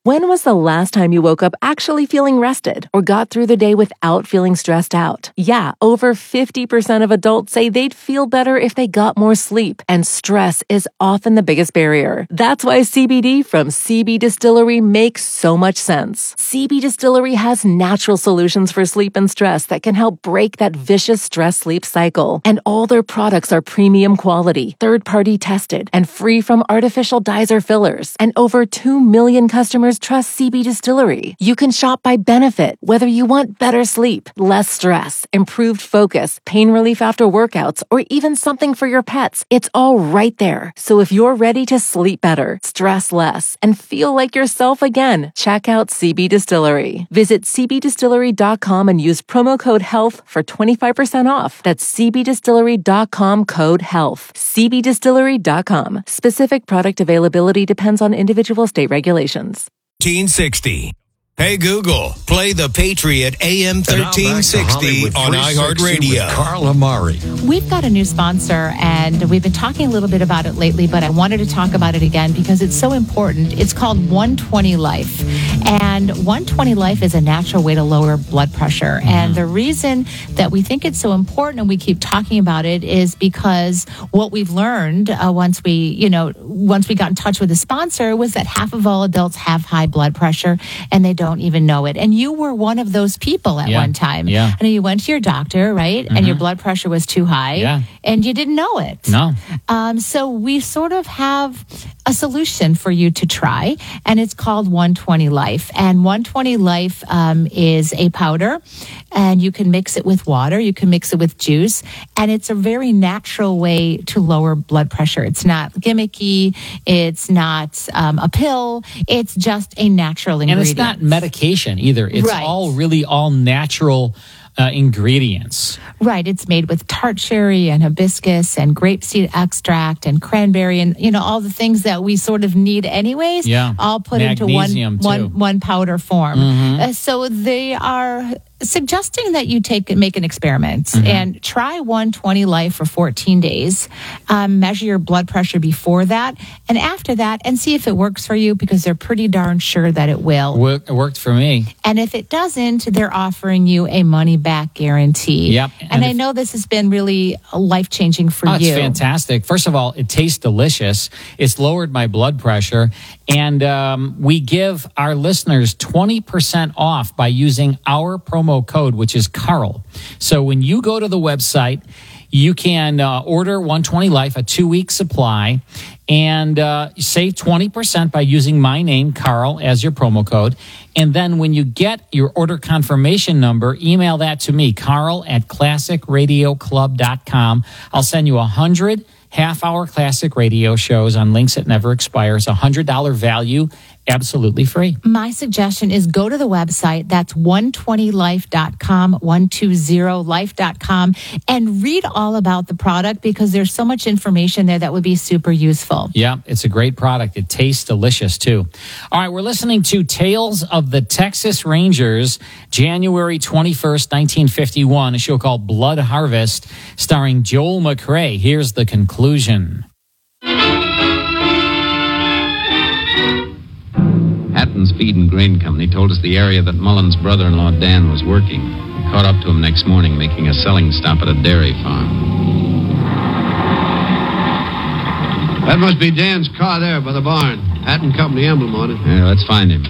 When was the last time you woke up actually feeling rested or got through the day without feeling stressed out? Yeah, over 50% of adults say they'd feel better if they got more sleep, and stress is often the biggest barrier. That's why CBD from CB Distillery makes so much sense. CB Distillery has natural solutions for sleep and stress that can help break that vicious stress-sleep cycle. And all their products are premium quality, third-party tested, and free from artificial dyes or fillers. And over 2 million customers trust CB Distillery. You can shop by benefit, whether you want better sleep, less stress, improved focus, pain relief after workouts, or even something for your pets. It's all right there. So if you're ready to sleep better, stress less, and feel like yourself again, check out CB Distillery. Visit cbdistillery.com and use promo code HEALTH for 25% off. That's cbdistillery.com, code HEALTH. cbdistillery.com. Specific product availability depends on individual state regulations. 1360. Hey Google, play The Patriot AM 1360 on iHeartRadio. Carl Amari. We've got a new sponsor, and we've been talking a little bit about it lately, but I wanted to talk about it again because it's so important. It's called 120 Life, and 120 Life is a natural way to lower blood pressure. And the reason that we think it's so important and we keep talking about it is because what we've learned once we got in touch with the sponsor was that half of all adults have high blood pressure, and they don't even know it. And you were one of those people at one time. Yeah. I know you went to your doctor, right? And your blood pressure was too high. And you didn't know it. No. So we sort of have a solution for you to try, and it's called 120 Life. And 120 Life is a powder, and you can mix it with water. You can mix it with juice, and it's a very natural way to lower blood pressure. It's not gimmicky. It's not a pill. It's just a natural ingredient. And it's not medication either. It's all natural ingredients. Right. It's made with tart cherry and hibiscus and grapeseed extract and cranberry and, all the things that we sort of need anyways. Yeah. All put Magnesium into one powder form. So they are suggesting that you make an experiment and try 120 Life for 14 days. Measure your blood pressure before that and after that, and see if it works for you, because they're pretty darn sure that it will. It worked for me. And if it doesn't, they're offering you a money-back guarantee. Yep. And I know this has been really life-changing for you. It's fantastic. First of all, it tastes delicious. It's lowered my blood pressure. And we give our listeners 20% off by using our promo code, which is Carl. So when you go to the website, you can order 120 Life, a 2-week supply, and save 20% by using my name, Carl, as your promo code. And then when you get your order confirmation number, email that to me, carl@classicradioclub.com. I'll send you 100 half-hour classic radio shows on links that never expires, $100 value, absolutely free. My suggestion is go to the website. That's 120life.com, 120life.com, and read all about the product, because there's so much information there that would be super useful. Yeah, it's a great product. It tastes delicious, too. All right, we're listening to Tales of the Texas Rangers, January 21st, 1951, a show called Blood Harvest, starring Joel McCrea. Here's the conclusion. Hatton's Feed and Grain Company told us the area that Mullen's brother-in-law Dan was working. We caught up to him next morning making a selling stop at a dairy farm. That must be Dan's car there by the barn. Hatton Company emblem on it. Yeah, let's find him.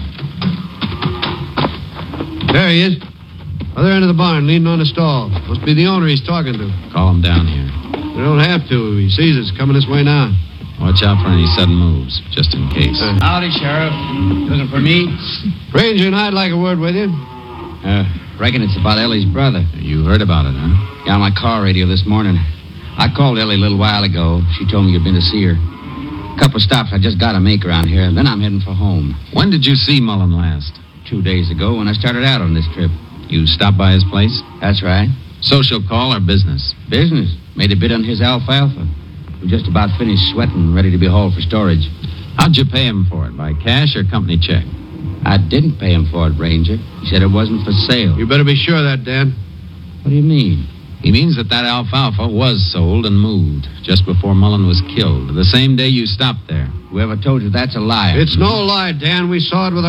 There he is. Other end of the barn, leaning on a stall. Must be the owner he's talking to. Call him down here. You don't have to. He sees us coming this way now. Watch out for any sudden moves, just in case. Howdy, Sheriff. Looking for me? Ranger and I'd like a word with you. Reckon it's about Ellie's brother. You heard about it, huh? Got on my car radio this morning. I called Ellie a little while ago. She told me you'd been to see her. A couple of stops I just got to make around here, and then I'm heading for home. When did you see Mullen last? 2 days ago when I started out on this trip. You stopped by his place? That's right. Social call or business? Business. Made a bid on his alfalfa. We're just about finished sweating, ready to be hauled for storage. How'd you pay him for it? By cash or company check? I didn't pay him for it, Ranger. He said it wasn't for sale. You better be sure of that, Dan. What do you mean? He means that alfalfa was sold and moved just before Mullen was killed, the same day you stopped there. Whoever told you that's a liar. It's no lie, Dan. We saw it with our